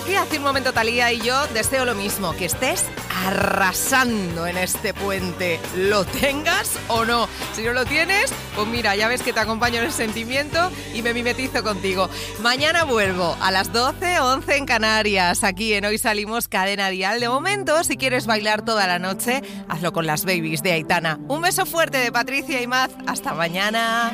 Patricia, hace un momento Talía y yo deseo lo mismo, que estés arrasando en este puente, lo tengas o no. Si no lo tienes, pues mira, ya ves que te acompaño en el sentimiento y me mimetizo contigo. Mañana vuelvo a las 12, 11 en Canarias, aquí en Hoy Salimos Cadena Dial. De momento, si quieres bailar toda la noche, hazlo con las Babies de Aitana. Un beso fuerte de Patricia y Maz. Hasta mañana.